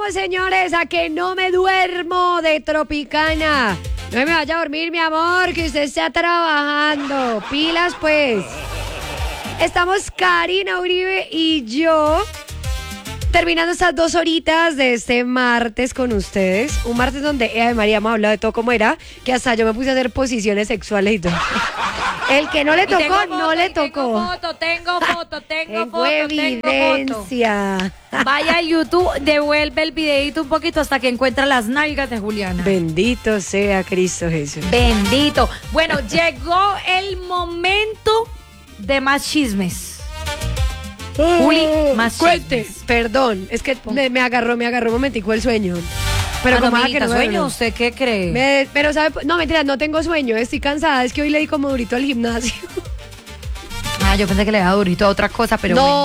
vamos, señores, a que no me duermo de Tropicana. No me vaya a dormir, mi amor, que usted está trabajando. Pilas, pues. Estamos Karina Uribe y yo terminando estas 2 horitas de este martes con ustedes. Un martes donde, María, hemos hablado de todo como era, que hasta yo me puse a hacer posiciones sexuales y todo. El que no le tocó, no le tocó. Tengo foto. Evidencia. Vaya a YouTube, devuelve el videito un poquito hasta que encuentra las nalgas de Juliana. Bendito sea Cristo Jesús. Bendito. Bueno, llegó el momento de más chismes. Juli, más cuente. chismes. Perdón, es que me agarró un momentico el sueño. Pero como que no sueño, duermo. ¿usted qué cree? Pero sabe, no, mentira, no tengo sueño, estoy cansada, es que hoy le di como durito al gimnasio. Yo pensé que le daba durito a otra cosa, pero no. bueno.